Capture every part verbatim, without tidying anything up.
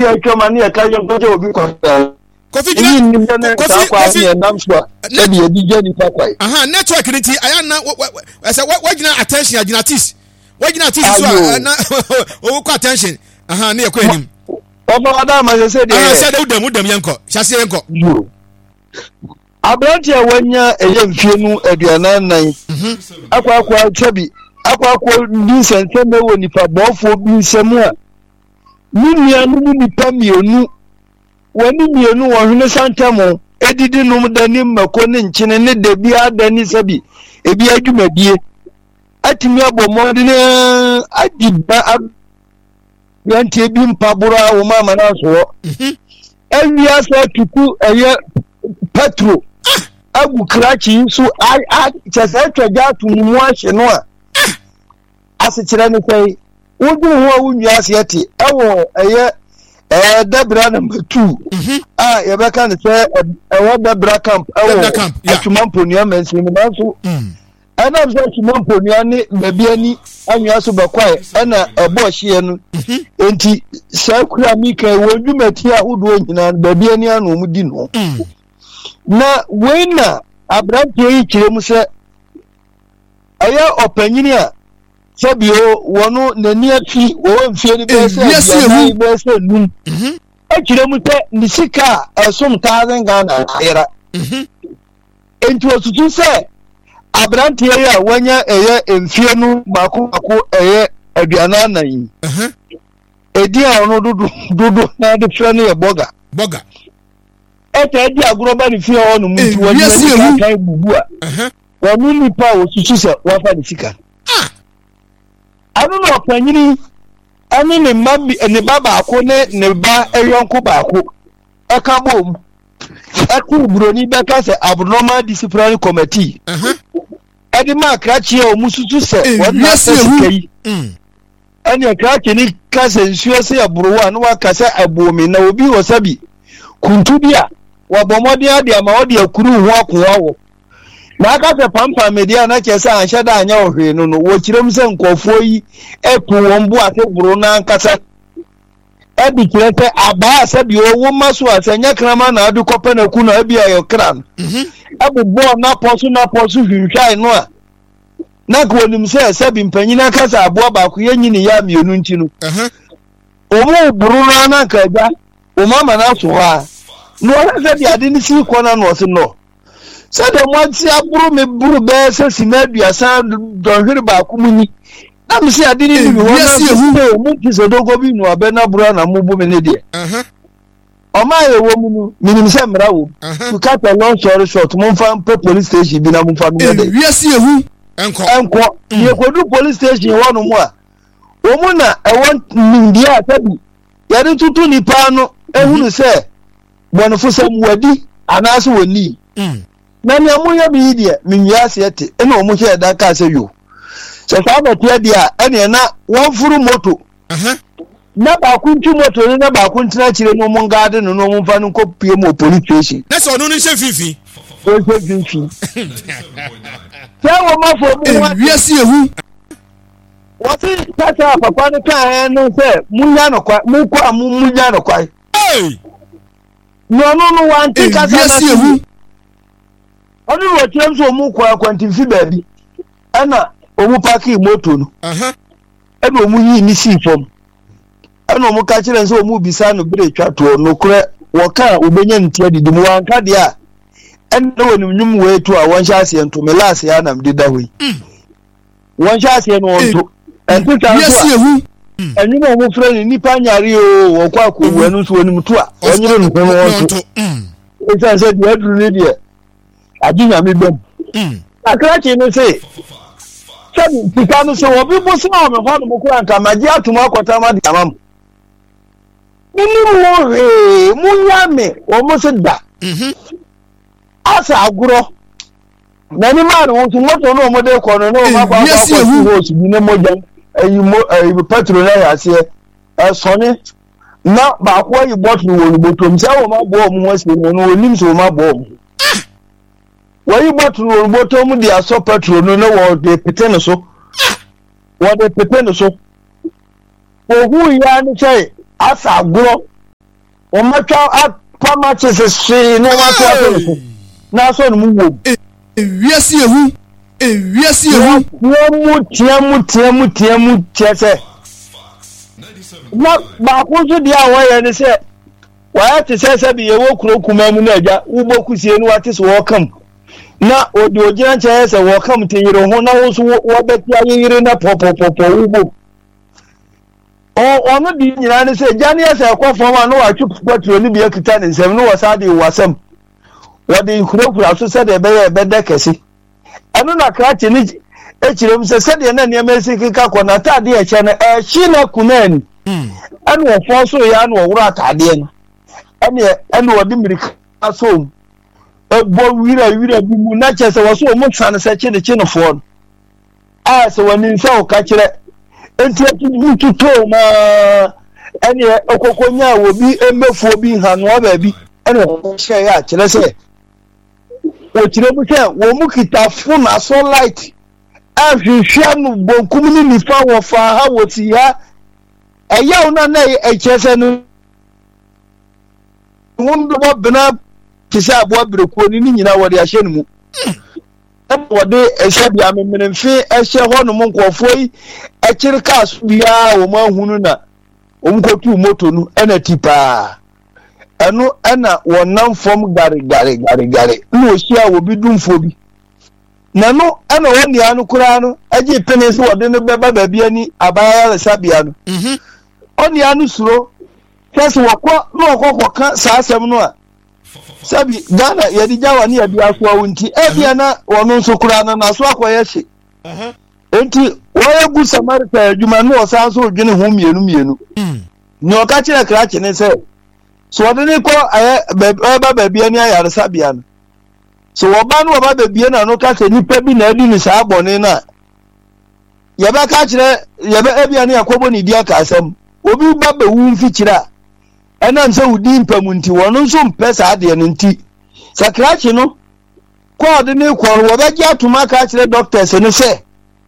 tia choma ni aka yo ko obi ko Kofi Gina Kofi Kofi namswa e bi e di je ni fa kwai aha network ni ti aya na say what gina attention agina tis what gina tis so na o ko attention aha na yakọ enim omo ada ma se de ah se de udam udam yanko hyase yanko abranti awanya eye mfienu aduana nan akwa akwa chabi akwa akwa ni sense me wo nipa bofo bi nsemu a ni nuanu ni nipa mienu wani mienu wo hwene santamo edidi num dani mako ne nkyene ne de bia dani sabi ebi adwumadie atimi abomode ne adiba yanti ebi mpabura wo mama na so ewia sa tuku eye petro agu krachi so ai ai chese twaja tumumu ahye no a asekire ne sai wodu ho a wunwi asete ewo eye eh Debra number two ah ye beka ne say ewo Debra camp ewo atumamponua mensi me nanso ana so atumamponua ne babi ani anwa so bakwai ana ebo hye no enti sakura mika wodwumati a wodo nyina babi ani anu mu di no na wena abrante yi kiremu se aya opanyini a sabio wono nani afi wo mfie ni be se ya be se num e kiremu se ni sika asom thousand Ghana era enti osutu se abrante yi a wanya eye mfie nu mako mako eye aduana nan yi edi a ono dudu dudu na de fre ne boga boga ete di agroba ni fie onu muntu wani na kai bubu a wani ni pa osusu se wafa ni sika ah anu no panyini ani ne mabi ne baba ako ne ne ba eyonko ba ako eka bom eku buroni be ka se abnormal disciplinary committee edi ma krachi o mususu se wani se kai ani krachi ni ka se nsuo se abrowa no wa ka se abomi na obi wasabi kuntubia wa bomodi ade ama odi akuru ho akowa wo na aka se pampa media na kese anhye da anya ohwe no no wo kirem se nkofo yi epu won bu ate buru na nkasa e bi kirete aba se bi owo maso asenya krama na adu kope na ku na bi ayo kran mhm abu bo na posu na posu hwihwai no a na ko nim se se bi mpanyina kasa abo ba ko yenyini ya mienu nti no mhm omo buru na na kaja o mama na so ha no na se ade ni si ko na no se no se de mo ti aburu me buru be se sinaduasa donhwere ba ku muni na me se ade ni ni wo na se mo ti so dogo bi no abe na buru na mo bu me ne de eh o ma ye wo mu no minim se mra wo to cut a long story short mo fa police station bi na mo fa no de wiase ehu enko enko ye ko du police station wo no mo a o mu na e won ndia tabi ya de tutu ni pa no ehunu se bonofo sam wadi anaso woni mm na ne amuya bi die minwiase ete ena omu hye da ka se yo se sa ba tia dia ene na won furu moto aha na ba kuntu moto ni na ba kuntina kire no mun gade no no mun fa no kopie mo police station na so no ni hye fifi o hye fifi se wo ma fo mu wa wiase ehu wati tata papa ni kan no se munya no kwa mu kwa mu munya no kwa hey no no no wan ti ka sa wiase ehu onu wo tiam so mu kwa kwantimfi baabi ana omu paki moto no aha ana omu yi ni si fom ana omu ka kire nso omu bisa no bere twato no kure wo ka obenya ntia didi mu wan ka de a ana woni nyum we to a won sha ase ento me last ya na mdida hoyi won sha ase no onto ento ta wiase ehu enyi mo mo frɛ ni nipa nyare o wo kwa ko wanu so woni mutu a onyire no ko wonto e sa se de aduru ne de ajinya me bem mm akrachi no se sabi tikanu se obi bo se o me fa no ko anka maji atuma akota ma de amam nini mo he munya me o mo se da mhm asa aguro na ni ma no so moto no mo de ko no no ma kwa kwa ko so bi ne moja ayi mo ayi petrol na ya se e so ni na ba kwa yi bottle wo ni botom se wo ma bo mo wase no no onim so ma bo mo wayi bottle wo botom dia so petrol no no wo de petene so wo de petene so wo hu ya ni sei asa aguro o ma twa apa matches hwe no wa so na so no mu wo ewiase ehu ewiase ehu mu tiamu tiamu tiamu tiase na ba ko so dia wo ye ne se wa te se se bi ye wo kuro kuma mu na aja wo boku sie no wate so wo kam na odi ogina che se wo kam te yire ho na wo so wo beti ayire na popopopo wo bo o ono di nyina ne se jani ese kwa foma no wa twu patro ni bi akita ne nsem no wasa de wasam wode kuro kuro so se de be ye be de kesi anu na krache ni echirem se se de na ne amesi kika kwa na tade e che na e chi na kunani anu ofo so ya anu owura tade no ane anu wode mirika so ebo wira wira bi mu na che se wo so mo tsan se che ne che no fo a se woni nsa o ka kire enti atu tuto ma ane okokonya wo bi embefu bi hanu aba bi ane o hye ya kire se o kire bu se wo mu kita phone aso light a hwehwe no bonkum ni nifa wo fa ha wo ti ha eya una na e kire no wondu bo bena kisa abo breko ni nyina wo de ahye no mu wode esabi amemmenfi ehye ho no mo nkofo yi ekire cars bia wo ma hunu na omkotu moto no ena tipa eno ena wonam fom gare gare gare gare no ohia wo bi dumfo bi na no ena woni anu kura no agi penesi wode no beba ba bia ni abaya resabia no mhm oni anu suro kesi wakwa no okokọ ka saasem no a sabi Ghana yedi jawa ni yedi aso awunti ebia na wono nso kura na na so akoye hye aha enti woye gu Samaritan adwuma no osanso odwene ho mienu mienu ni oka kire krache ne se so wode ne ko aye ba ba bia ni ayare sabia no so woba no woba ba bia na no ka se nipa bi na adi ni sa abone na yeba ka kire yeba ebia ni akobo ni dia ka asem obi ba ba wu mfi kira ena nse udi mpamunti wono nso mpesa ade no nti sakrachi no ko de ne ko wo ba gya tuma ka kire doctors ne se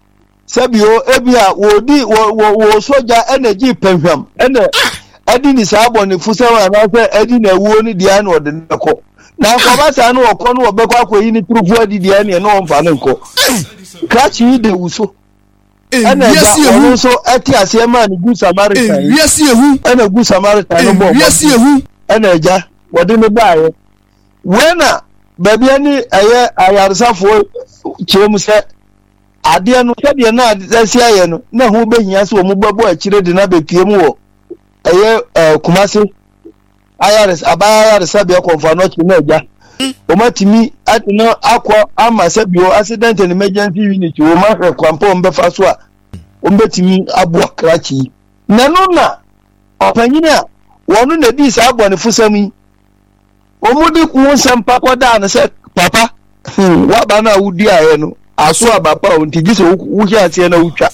sabio ebia wo di wo soja energy penhwam ene adi ni sabo ne fusawa na se adi na wuo ni dia na ode ne ko na ko ba sa no ko no be kwa ko yi ni trufu adi dia ne no mfa ne ko krachi de wuso ena ja wo so ati ase ma ni gu Samaritan wiase ehu ena gu Samaritan no bo wiase ehu ena ja wode ne baaye wena baby ani aye ayarsafo kiremu se ade no se de na ase aye no na ho behia se wo mo babo akire de na bepiem wo aye Kumasi ayars abayarsa be konfa no ki na ja o matimi atino akọ ama se bio accident and emergency unit wo ma hwe kwampo mbefa so a o mbetimi abo krachi na no na opanyina wonu na di sa abo ne fusami o mudi ku sampa koda na se papa wa ba na wudi aye no aso abapa o ntigi so wo hia ate na wutwa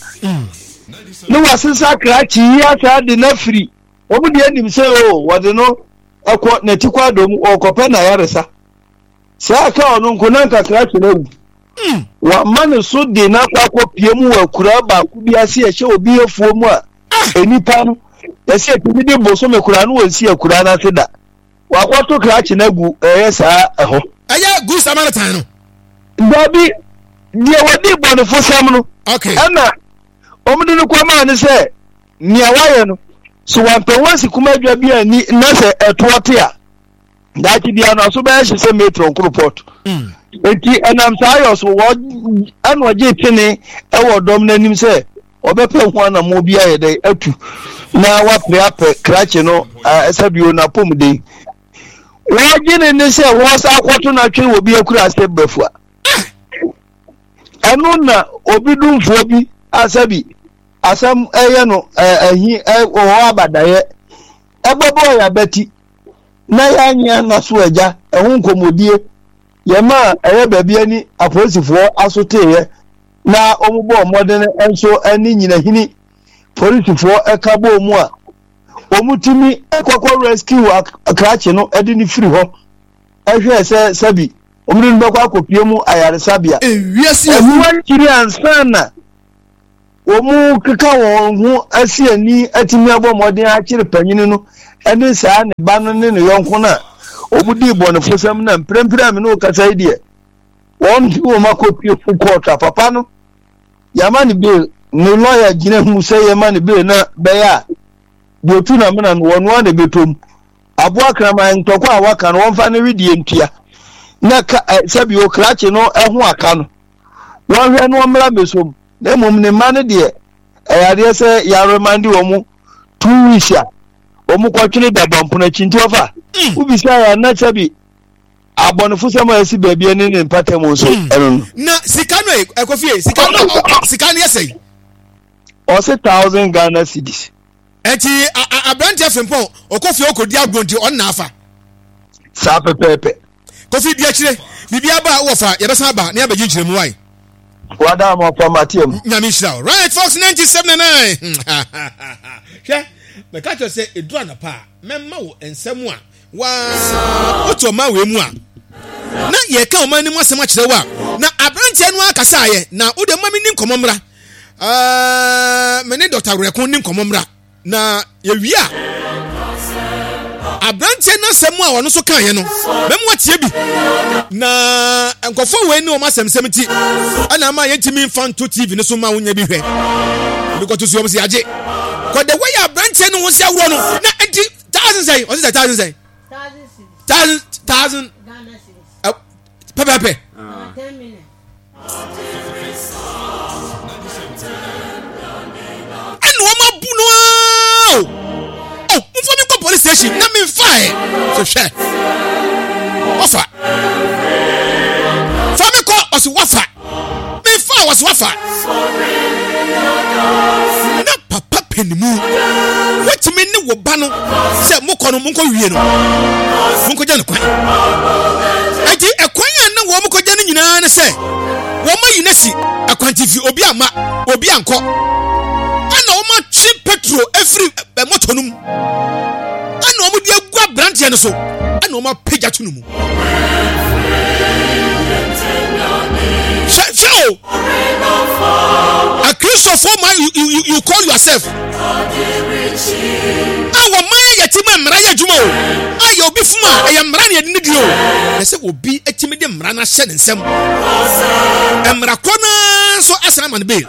no wasisa krachi ya ta de na free o mudi anim se o wode no akọ na tikwa dom o kopa na yaresa saka onu nkuna kakra kirewu mm wa mane so de na kwakọ piemu wa kura ba ku bia se ehye obi efuo mu a enipa no ya se timi de boso me kura no wansi akura na seda wa kwato krachi na gu eh saa eho aya gu Samaritan no babi die wodi bone fosam no okay ana omde no kwama ne se nia waye no so wampe wansi kuma adwa bia ni na se etote a dati dia no so ba hye se metro report mm enti enam sayo so wo anu je pene e wo dom nanim se obepe ho na mo bia ye dai atu na wa preape krache no esabio na pomde wo gine ne se wo sa akwoto na twe wo bia kura step bafua anu na obi dumfo bi asabi asam eye no ahi o abadaye ebobo ya beti na ya nya na so eja ehun komodie yema eye baby ani aposifo asoteye na omubo omodene enso ani nyina hini polisifo ekabo mu a omutimi ekokọ rescue akrache no edi ni free ho ehwe se sabi omudin bekọ akopie mu ayare sabia ewiase ehu kiri ansana omu keka won ho asi ani atimi abomodin a kire panyin no ene saa ne ba no ne ne yonko na obudi bonefo sam na mprempra me no kasa ide won ti o makopi fu court papa no yamani bill no lawyer gina hu say yamani bill na beya botu na me na won wa de betom aboa krama ntoko a waka no won fa ne widie ntua na sabi o krache no eho aka no won hwe no mra besom na mum ne ma ne de ayade se ya remind wo mu two weeks ya wo mu kwatwene da bampo na chinti ofa ubi sa ya na sabi abonefo sama esi baabi ene ne mpatam so eno na sika no ekofie sika no sika no yesei o se one thousand Ghana cedis enti abrante afempo okofie okodi agbonti on na afa sa pepepe kofi bia kire bibia ba wo fa yebesa ba na yabeji nkire mu wai wada mo formatium nyame shira right Fox ninety-seven point nine hwe me ka to se edu anapa memma wo ensem a wa oto ma we mu a na ye ka o ma ni mo asem a kire wa na abrante anu akasa ye na wo de ma mi ni nkomomra ah me ni Doctor Rekun ni nkomomra na ye wi a abrante na semu a wono so kan ye no memu atie bi na enkofo we ni o ma semsem ti ana ma ye ntimi fanto T V ne so ma wonya bi hwe biko to so o se age ko the way abrante no won se awro no na enti thousand say o se thousand say thousand thousand Ghana cedis pepe pepe ten minutes anu o ma bu no oh mfo mi ko police station na me fae so hwe wafa fa me ko osi wafa me fa was wafa na papa penimu wetimi ne wo ba no se mokọ no monko wie no monko ja ne kwan enti ekwan ya na wo mokọ ja ne nyina ne se wo mayi na si akwantifi obi ama obi anko ana wo ma chi petro every moto num ana wo di agua brand ya no so ana wo ma pagya tu num show a Christopher man you, you you call yourself awo man ya tima mra ya djuma o ayo obi fuma ya mra na yedini dio na se obi etimi de mra na hye nsem emra kona so asana man be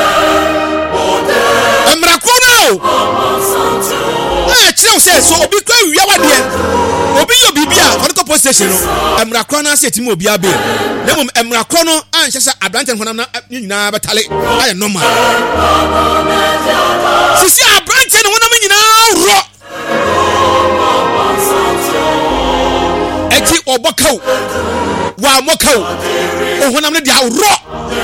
emra kona o eh kire o se so obi kwa wiya wade obi yo bibia on ko post station no emra kona se etimi obi abe na mum emra kono an hye abrante honam na nyina betale aye normal sisi abrante no honam nyina ro eti obakaw wa mokaw o honam ne dia ro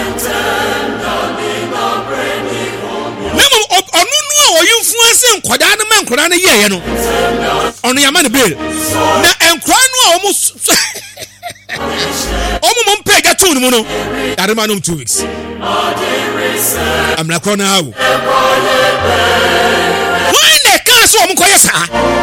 nemu onu nu a oyinfuanse nkoda na man nkoda na yeye no onu yama ne bill na enkora nu a omu omu mum pega tu nu no arema no two weeks amna kona hawo when the caso omu koye sa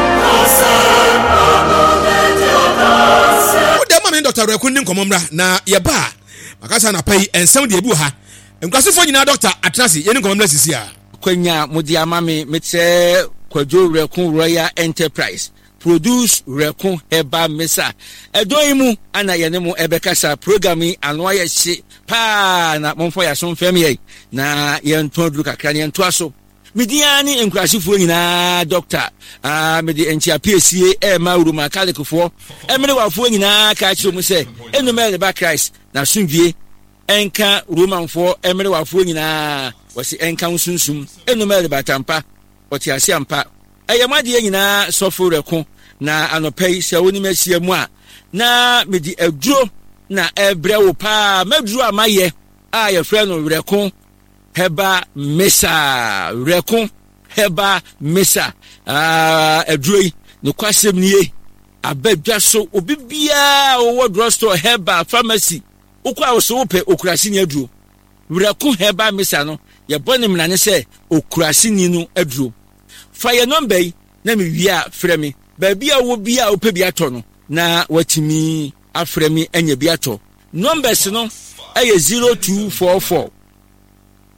o de ma me Doctor Rekun ni nkomomra na ye ba makasa na pai ensem de ebu ha nkwasifo nyina doctor atrase ye ni nkomomra sisi a kwanya mudi amame metse Kwadwo Rekun Royal Enterprise produce Rekun Heba Mesa edoimu ana yenemu ebekasa programming anoye hye pa na momfo ya so mfem ye na yento duru kakra ne yento aso midiani enkurasifo nyina doctor ah medi enchia P C A e ma uruma kalekufo emre wafo nyina ka chiro mu se enumele ba Christ na sundwie enka romanfo emre wafo nyina wasi enka unsunsum enumele ba tampa otiase ampa eyamade nyina sofo Rekun na anopai se woni masia mu a na medi aduro na ebre wo pa maduro amaye a ye frɛ no Rekun Heba Mesa Rekun Heba Mesa ah aduro yi no kwasem nie abadwa so obi bia wo drugstore Heba pharmacy ukwa wo so pe okurasi ni aduro Rekun Heba Mesa no ye bone mnane se okurasi ni no aduro fa ye number yi na me wi a frɛ me ba bia wo bia wo pe bia to no na watimi afrɛ me anya bia to numbers no aye zero two four four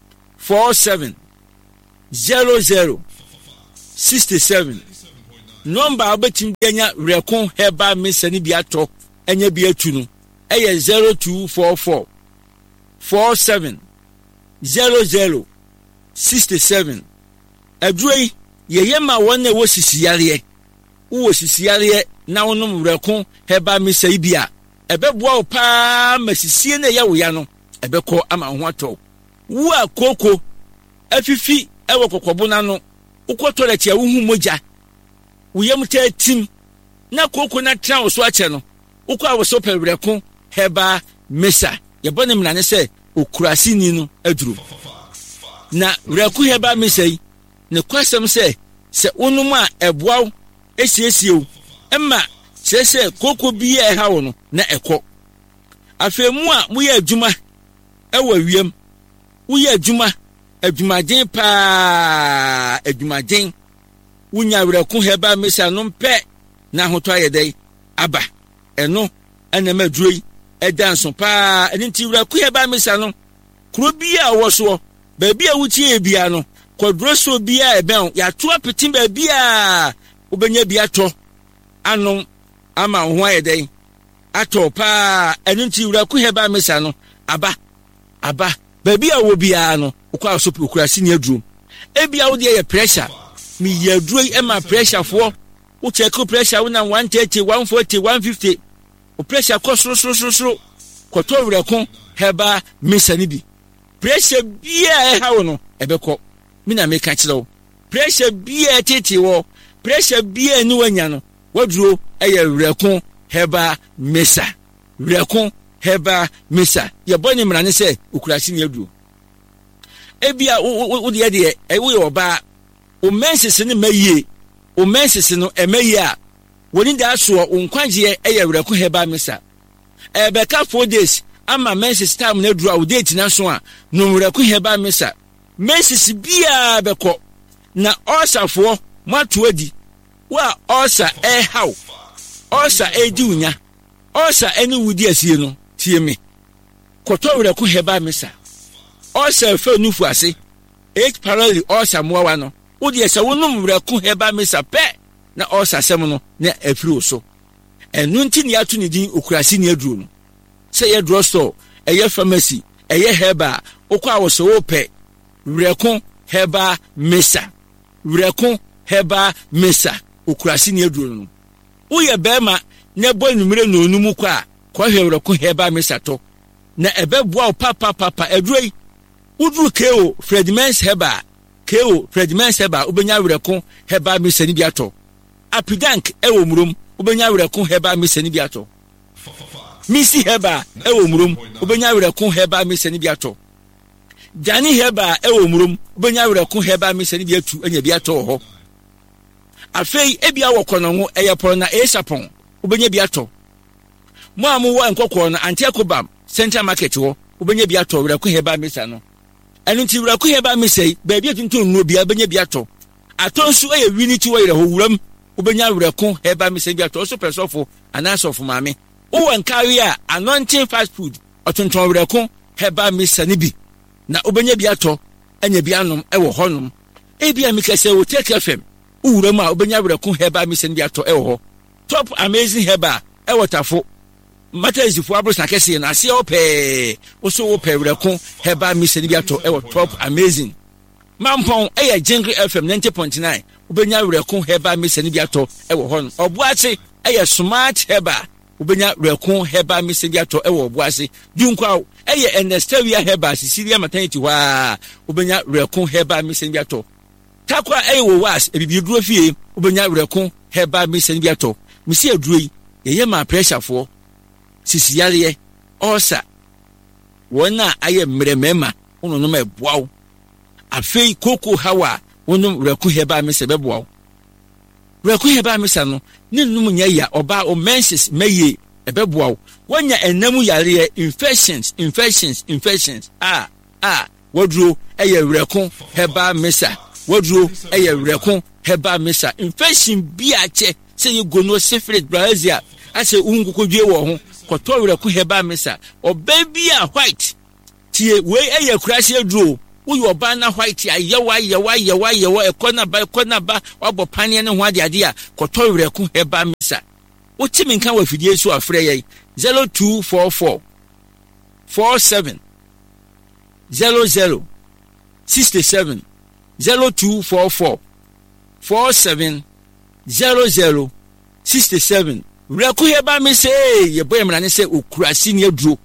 four seven zero zero sixty seven. Number obetim denya Rekon Herbal Mixer ni bi ato enye bi atu no eye zero two four four four seven zero zero sixty seven. Adroi yeye ma wona wo sisiyare wo sisiyare na wonom Rekon Herbal Mixer bi a ebeboa pa masisie na ye wo ya no ebekọ ama ho ato wo akoko afifi ewo kokobo na no ukoto le tia wo hu moja uyem tetim na koko na tra wo so ache no ukwa wo so Rekon Herbal Mixer ye bone mnane se okurasi ni no aduru na Rekon Herbal Mixer ne kwasem se se onum a eboaw esiesie emma se se koko bi e ha wo no na ekọ afemu a mo ye adwuma ewa wiem wo ye adwuma adwumaden pa adwumaden wunya Rekon Herbal Mixer no mpe na hoto ayedai aba eno ena madroi edanso pa enti Rekon Herbal Mixer no kuro bia wo so ba bia wutie bia no kodroso bia eben ya to apetim ba bia obenya bia to anom ama ho ayedai ato pa enti Rekon Herbal Mixer no aba aba ba bia wo bia no ukwa so ukurasi ni aduro ebia wo de ye pressure mi yaduro e ma pressure fo wo check pressure wo na one thirty one forty one fifty o pressure ko sro sro sro sro ko to Rekon Herbal Mixer ni bi pressure bia e ha wo no ebekọ mi na me ka kire wo pressure bia tete wo pressure bia ni wanya no waduro e ye Rekon Herbal Mixer Rekon Herbal Mixer ye boni mrane se ukurasi ni aduro ebia wo de de e wo yo ba o mensese ne maye o mensese no e maye a woni da so o nkwaje e ye Rekon Herbal Mixer e be ka four days ama mensese time na duru a wo date na so a no Rekon Herbal Mixer mensese bia be ko na osafo mato adi wa osa e haw osa e di unya osa eni wudi asie no tie me koto Rekon Herbal Mixer osa fe nufu ase eight parallel osa mowa no udi ese wonum Rekon Herbal Mixer pe na osa sem no na afiri so enu nti ni atu ni din okurasi ni aduru no se ye drugstore eye pharmacy eye herbal okwa awoso wo pe Rekon Herbal Mixer Rekon Herbal Mixer okurasi ni aduru no uye bema ne boy numere no onum kwa kwa hwe Rekon Herbal Mixer to na ebeboa papa papa aduroi udru keo Fredmans Herbal keo Fredmans Herbal ubenya Rekon Herbal Mixer ni biato apidank ewo murum ubenya Rekon Herbal Mixer ni biato Missy Herbal ewo murum ubenya Rekon Herbal Mixer ni biato Dani Herbal ewo murum ubenya Rekon Herbal Mixer ni biatu enya biato ho afei ebia wokono ho eyeporo na esapon ubenya biato mo amu wo enkokoro na Antiakobam Central Market ho ubenya biato Rekon Herbal Mixer no enu nti Rekon Herbal Mixer ba bia tuntun no bia benya biato atonsu eye winiti wo yire ho wuram ubenya Rekon Herbal Mixer biato so pesofo anasofo maame wo enkawe a anointing fast food otonton Rekon Herbal Mixer ni bi na ubenya biato enya bianom ewo honom ebia mikase wo take F M wuram a ubenya Rekon Herbal Mixer biato ewo ho top amazing herbal ewo tafo Matezi fu abrosa kese na se ope oso wo pe Rekon Herbal Mixer ni biato ewo top amazing mampon eye Jingle F M ninety point nine ubenya Rekon Herbal Mixer ni biato ewo hon obuache eye smart herbal ubenya Rekon Herbal Mixer biato ewo obuache dunkwa eye Enestavia Herbal Sicilia maternity wa ubenya Rekon Herbal Mixer biato takwa eye wo was ebibi duro fie ubenya Rekon Herbal Mixer biato misi aduroi yeye ma pressure fo sisiyare osa wona aye mremema ono no meboaw afei koko hawa wono Rekon Herbal Mixer beboaw Rekon Herbal Mixer no ninum nya ya oba o menses meye ebeboaw wonya enamu yare infections infections infections ah ah wodro eye Rekon Herbal Mixer wodro eye Rekon Herbal Mixer infection biache se you go no syphilis brazil ase unguko dwe wo ho koto Rekon Herbal Mixer o baby a white tie we eye kurase aduro wo yo ba na white ayewa ayewa ayewa ayewa ekona ba ekona ba wabo panie ne ho ade ade a koto wereko heba mesa wo timi nka wa fidie so afre ye zero two four four four seven zero zero six seven zero two four four four seven zero zero six seven wereko heba mesa ye boy mrane se okurasi ne aduro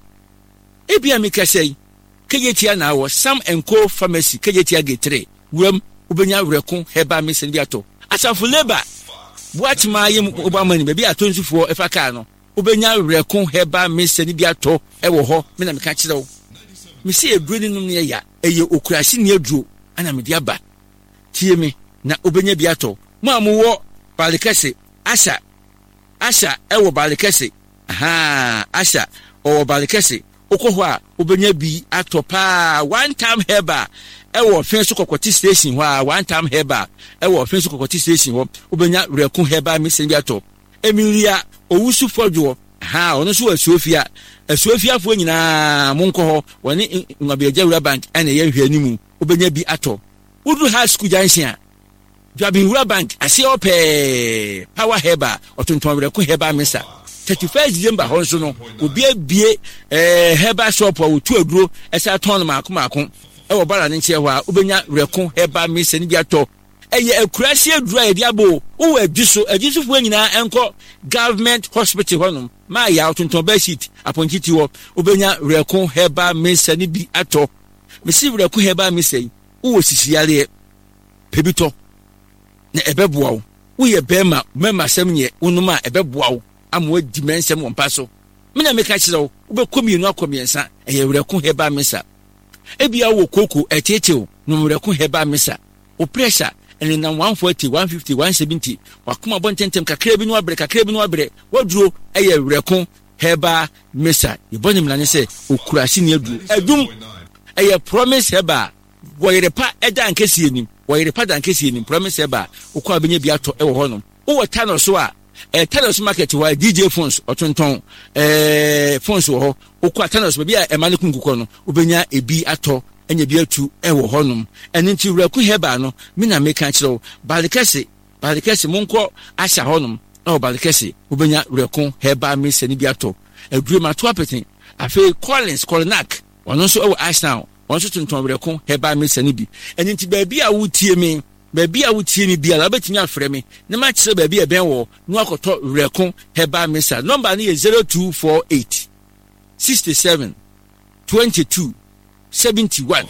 ebia mi kasei kejetia na wo Sam and Co Pharmacy kejetia gate three wem ubenya wereko heba mesa ne biato asafo labor what my obamani be atonsufo efa ka no ubenya wereko heba mesa ne biato e wo ho me na me ka kire wo me se eduro ni num ne ya eye okurasi ne aduro ana me dia ba tie me na ubenya biato mo amwo balikese asha asha e wo balikese aha asha o balikese okoho a obenya bi atopa one time heba e wo fenso kokoti station ho a one time heba e wo fenso kokoti station ho obenya wereko heba mesen bi ato emiria owusu fodwo ha ono so asuofia asuofia fo nyina monko ho woni ngabeja wura bank ene ye hwe animu obenya bi ato udu high school junction Jabi wura bank ase ope power heba otonton wereko heba mesa thirty-first December honso no obi abie eh heba shop a wotu aduro esa ton maako maako e wo bara ne nche ho a obenya wereko heba mesa ni biato eye akurasi aduro e diabo wo adwiso adwisofo nyina enko government hospital honom ma ya otonton ba sheet aponkiti wo obenya wereko heba mesa ni bi ato mesi wereko heba mesa yi wo sisiyale pebito na ebeboa wo wo ye bema mema sem nye wonuma ebeboa wo amwo dimensem won paso me na meka kire wo be komienu akomiensa eye wereko heba mesa ebia wo koko etete no wereko heba mesa o pressure ene na one forty one fifty one seventy wakoma bontentem kakra bi no abre kakra bi no abre waduro eye wereko heba mesa yebonim na ne se okurasi ne adu adum eye promise heba wo yerepa eda ankesi enim wo yerepa da ankesi enim promise heba okwa benye bi ato e wo honom wo tano so a eh Tanos market wa D J phones otonton eh phones wo ho okwa Tanos be bia e mane kunkuko no obenya ebi ato enya bi atu e wo honum eni nti wereko heba no me na me kan kire balikese balikese monko asha honum o balikese obenya wereko heba me seni bi ato adure mato apetin afi Collins Coronac wono so e wo Arsenal wono so tonton wereko heba me seni bi eni nti ba bia wutie me Baby a wutie ni bia la betimi afre me na ma kire baby e ben wo no akoto wereko heba mesa number ni zero two four eight six seven two two seven one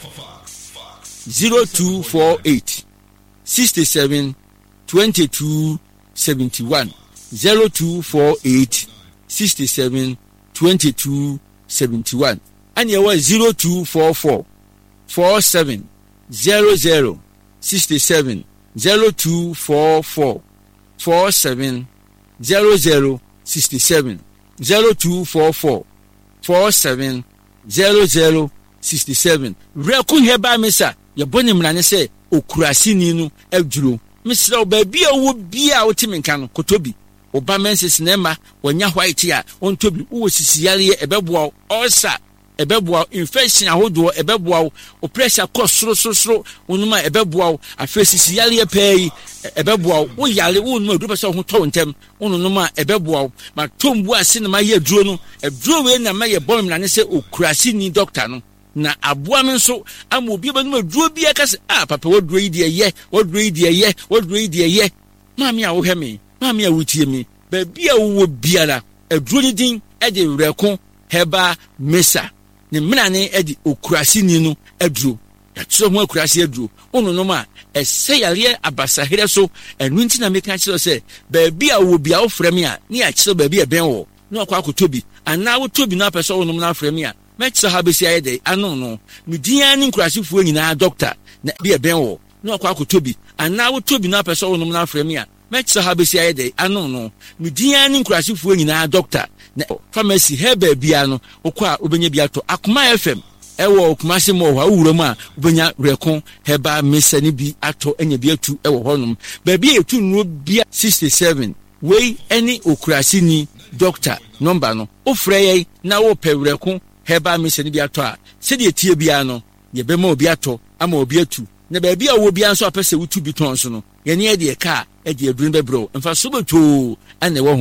zero two four eight six seven two two seven one zero two four eight six seven two two seven one and you was zero two four four four seven zero zero sixty-seven zero two four four four seven zero zero sixty-seven zero two four four four seven zero zero sixty-seven wereko heba mesa ye boni mrane se okurasi ni nu aduro misra obabi a wo bia wotimi nka no kotobi oba menses nema wonya white a ontobi wo sisiyale ebeboa osa ebeboa infection ahodo ebeboa o pressure cost sro sro sro onuma ebeboa afesisi yale pay ebeboa wo yale wo numa do pese ho to ntem onuma ebeboa ma tombu ase na ma ye duro no eduro we na ma ye bom na ne se okurasi ni doctor no na aboa me nso ama obi ba numa duro bia ka se ah papa wo duro yi de ye wo duro yi de ye wo duro yi de ye mami a wo hemi mami a wutie mi ba bia wo biara eduro ni din e de wereko heba mesa ne mnane edi okurasi ni no aduro ya tso ho okurasi aduro onu no ma ese yare abasahere so enu nti na meka kire se ba bia wo bia wo frame a ne ya kire ba bia ben wo no akwa akotobi ana wo tobi na pese wo no na frame a me kire ha besi ayede ano no me dia ni okurasi fu nyina doctor na bia ben wo no akwa akotobi ana wo tobi na pese wo no na frame a me kire ha besi ayede ano no me dia ni okurasi fu nyina doctor na pharmacy heba bia no okwa obenya bia to Akuma F M ewo Kumase mo wa wura mu a obenya wereko heba mesa ni bi ato enya bia tu ewo honum ba bia etu nuro bia sixty-seven wey any okurasi ni doctor number no ofre ye na wo pe wereko heba mesa ni bi ato a se de tie bia no ye be ma obi ato ama obi atu na baabi a wo bia nso apɛ sɛ wotu bi tɔn so no yɛne yɛde ka ɛde aduru bɛbrɛ mfa so bɛtoo ana ɛwɔ